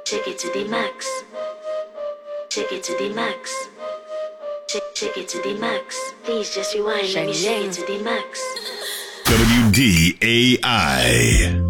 Take it to the max. Take it to the max. Take it to the max. Please just rewind. Let me shake it to the max. WDAI.